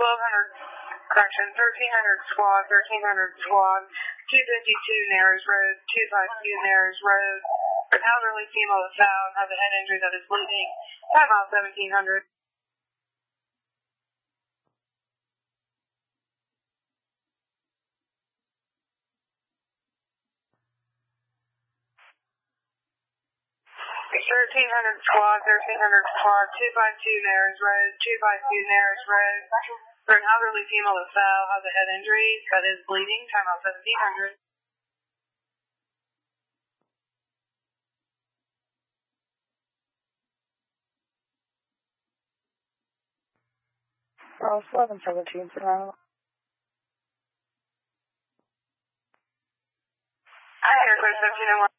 1300 squad, 1300 squad, 252 Nares Road, 252 Nares Road. An elderly female is found, has a head injury that is bleeding. Time out 1700. Thirteen hundred squad, 252 Nares Road, 252 Nares Road. For an elderly female is found, has a head injury that is bleeding. Time out 1700. Ross 1117 for now. Air Code 1701.